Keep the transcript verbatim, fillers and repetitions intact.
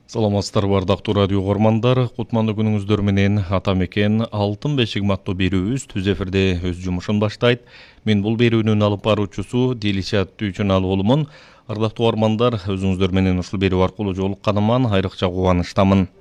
Саламатсыздарбы ардактуу радио угармандар, кутмандуу күнүңүздөр менен ата мекен алтын бешик аттуу берүүбүз түз эфирде өз жумушун баштайт. Мен бул берүүнүн алып баруучусу Дилишат Түйчүналы болумун. Ардактуу угармандар, өзүңүздөр менен ушул берүү аркылуу жолукканыман айрыкча кубанычтамын.